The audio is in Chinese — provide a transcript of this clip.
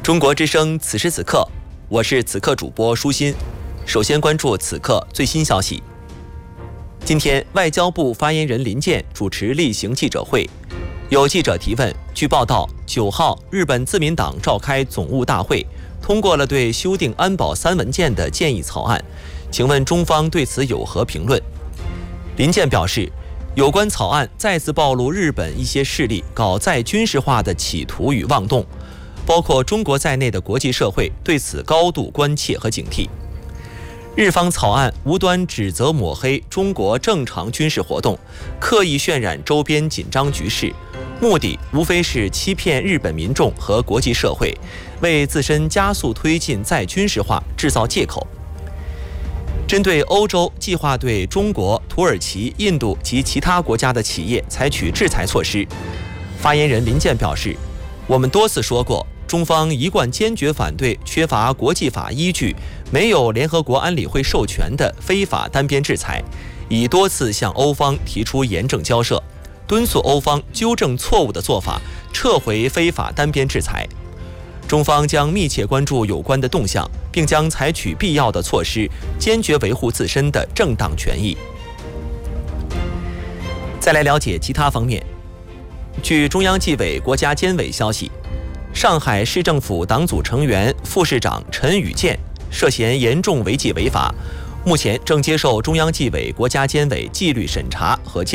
中国之声此时此刻，我是此刻主播舒心。首先关注此刻最新消息。今天，外交部发言人林健主持例行记者会，有记者提问。据报道，9号日本自民党召开总务大会，通过了对修订安保3文件的建议草案，请问中方对此有何评论？林健表示，有关草案再次暴露日本一些势力搞再军事化的企图与妄动，包括中国在内的国际社会对此高度关切和警惕。日方草案无端指责抹黑中国正常军事活动，刻意渲染周边紧张局势，目的无非是欺骗日本民众和国际社会，为自身加速推进再军事化制造借口。针对欧洲计划对中国、土耳其、印度及其他国家的企业采取制裁措施，发言人林健表示，我们多次说过，中方一贯坚决反对缺乏国际法依据、没有联合国安理会授权的非法单边制裁，已多次向欧方提出严正交涉，敦促欧方纠正错误的做法，撤回非法单边制裁。中方将密切关注有关的动向，并将采取必要的措施，坚决维护自身的正当权益。再来了解其他方面。据中央纪委国家监委消息，上海市政府党组成员、副市长陈宇健涉嫌严重违纪违法，目前正接受中央纪委国家监委纪律审查和